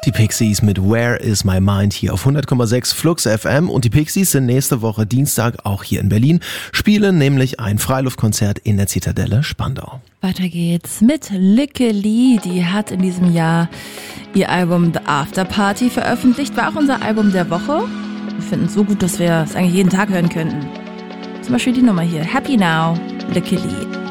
Die Pixies mit Where is my mind hier auf 100,6 Flux FM. Und die Pixies sind nächste Woche Dienstag auch hier in Berlin, spielen nämlich ein Freiluftkonzert in der Zitadelle Spandau. Weiter geht's mit Lykke Li. Die hat in diesem Jahr ihr Album The After Party veröffentlicht. War auch unser Album der Woche. Wir finden es so gut, dass wir es eigentlich jeden Tag hören könnten. Zum Beispiel die Nummer hier, Happy Now, Lykke Li.